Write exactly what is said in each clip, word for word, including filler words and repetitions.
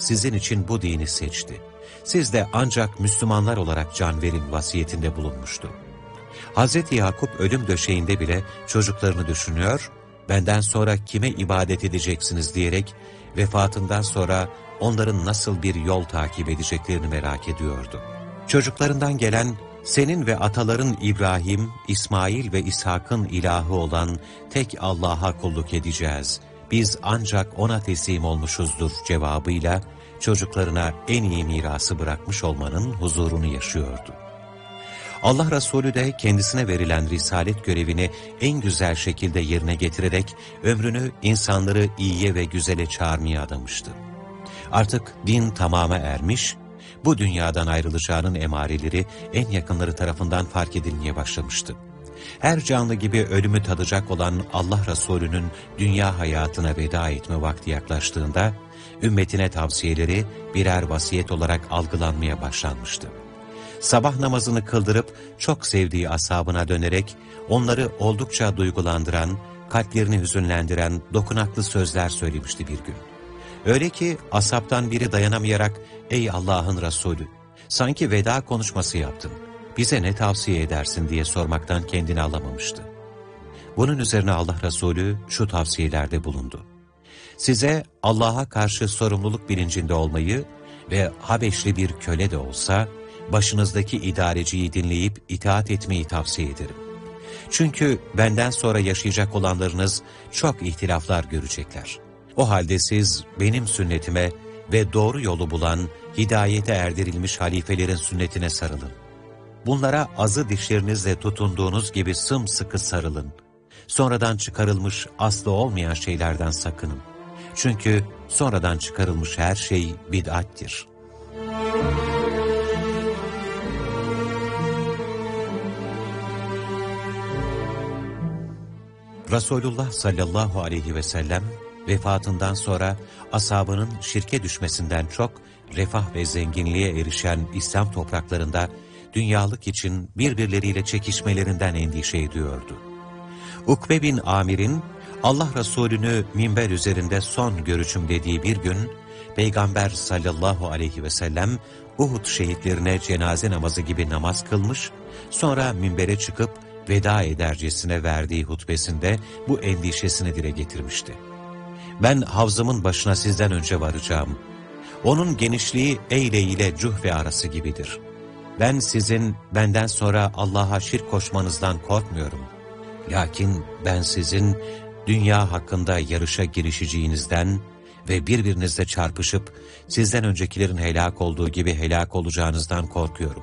sizin için bu dini seçti. Siz de ancak Müslümanlar olarak can verin vasiyetinde bulunmuştu. Hazreti Yakup ölüm döşeğinde bile çocuklarını düşünüyor, benden sonra kime ibadet edeceksiniz diyerek vefatından sonra onların nasıl bir yol takip edeceklerini merak ediyordu. Çocuklarından gelen, senin ve ataların İbrahim, İsmail ve İshak'ın ilahı olan tek Allah'a kulluk edeceğiz. Biz ancak ona teslim olmuşuzdur cevabıyla çocuklarına en iyi mirası bırakmış olmanın huzurunu yaşıyordu. Allah Resulü de kendisine verilen risalet görevini en güzel şekilde yerine getirerek ömrünü insanları iyiye ve güzele çağırmaya adamıştı. Artık din tamama ermiş, bu dünyadan ayrılacağının emareleri en yakınları tarafından fark edilmeye başlamıştı. Her canlı gibi ölümü tadacak olan Allah Resulü'nün dünya hayatına veda etme vakti yaklaştığında, ümmetine tavsiyeleri birer vasiyet olarak algılanmaya başlanmıştı. Sabah namazını kıldırıp çok sevdiği ashabına dönerek onları oldukça duygulandıran, kalplerini hüzünlendiren dokunaklı sözler söylemişti bir gün. Öyle ki ashabtan biri dayanamayarak, ''Ey Allah'ın Resulü, sanki veda konuşması yaptın, bize ne tavsiye edersin?'' diye sormaktan kendini alamamıştı. Bunun üzerine Allah Resulü şu tavsiyelerde bulundu. ''Size Allah'a karşı sorumluluk bilincinde olmayı ve Habeşli bir köle de olsa, başınızdaki idareciyi dinleyip itaat etmeyi tavsiye ederim. Çünkü benden sonra yaşayacak olanlarınız çok ihtilaflar görecekler. O halde siz benim sünnetime ve doğru yolu bulan, hidayete erdirilmiş halifelerin sünnetine sarılın. Bunlara azı dişlerinizle tutunduğunuz gibi sımsıkı sarılın. Sonradan çıkarılmış aslı olmayan şeylerden sakının. Çünkü sonradan çıkarılmış her şey bid'attir.'' Resulullah sallallahu aleyhi ve sellem vefatından sonra ashabının şirke düşmesinden çok refah ve zenginliğe erişen İslam topraklarında dünyalık için birbirleriyle çekişmelerinden endişe ediyordu. Ukbe bin Amir'in Allah Resulü'nü minber üzerinde son görüşüm dediği bir gün Peygamber sallallahu aleyhi ve sellem Uhud şehitlerine cenaze namazı gibi namaz kılmış, sonra minbere çıkıp veda edercesine verdiği hutbesinde bu endişesini dile getirmişti. Ben havzımın başına sizden önce varacağım. Onun genişliği Eyle ile Cuhve arası gibidir. Ben sizin benden sonra Allah'a şirk koşmanızdan korkmuyorum. Lakin ben sizin dünya hakkında yarışa girişeceğinizden ve birbirinizle çarpışıp sizden öncekilerin helak olduğu gibi helak olacağınızdan korkuyorum.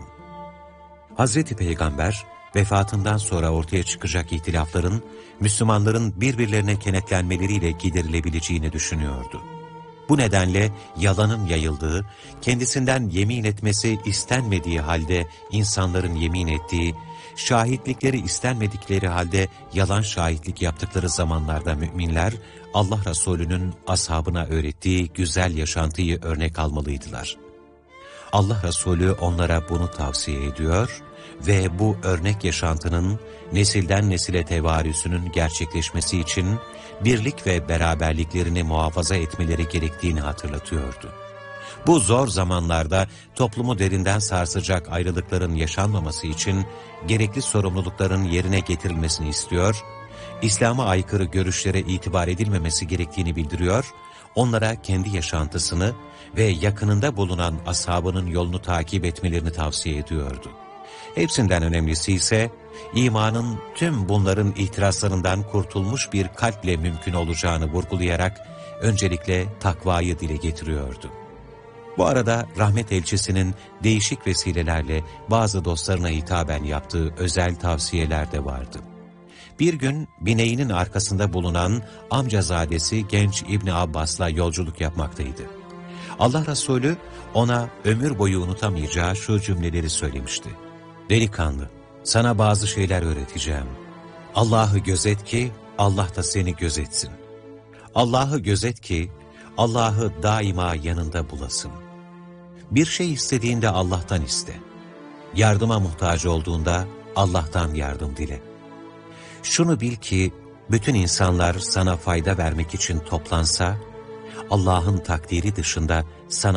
Hazreti Peygamber, vefatından sonra ortaya çıkacak ihtilafların, Müslümanların birbirlerine kenetlenmeleriyle giderilebileceğini düşünüyordu. Bu nedenle yalanın yayıldığı, kendisinden yemin etmesi istenmediği halde insanların yemin ettiği, şahitlikleri istenmedikleri halde yalan şahitlik yaptıkları zamanlarda müminler, Allah Resulü'nün ashabına öğrettiği güzel yaşantıyı örnek almalıydılar. Allah Resulü onlara bunu tavsiye ediyor ve bu örnek yaşantının nesilden nesile tevarüsünün gerçekleşmesi için birlik ve beraberliklerini muhafaza etmeleri gerektiğini hatırlatıyordu. Bu zor zamanlarda toplumu derinden sarsacak ayrılıkların yaşanmaması için gerekli sorumlulukların yerine getirilmesini istiyor, İslam'a aykırı görüşlere itibar edilmemesi gerektiğini bildiriyor, onlara kendi yaşantısını ve yakınında bulunan ashabının yolunu takip etmelerini tavsiye ediyordu. Hepsinden önemlisi ise imanın tüm bunların ihtiraslarından kurtulmuş bir kalple mümkün olacağını vurgulayarak öncelikle takvayı dile getiriyordu. Bu arada rahmet elçisinin değişik vesilelerle bazı dostlarına hitaben yaptığı özel tavsiyeler de vardı. Bir gün bineğinin arkasında bulunan amcazadesi genç İbni Abbas'la yolculuk yapmaktaydı. Allah Resulü ona ömür boyu unutamayacağı şu cümleleri söylemişti. Delikanlı, sana bazı şeyler öğreteceğim. Allah'ı gözet ki Allah da seni gözetsin. Allah'ı gözet ki Allah'ı daima yanında bulasın. Bir şey istediğinde Allah'tan iste. Yardıma muhtaç olduğunda Allah'tan yardım dile. Şunu bil ki bütün insanlar sana fayda vermek için toplansa, Allah'ın takdiri dışında sana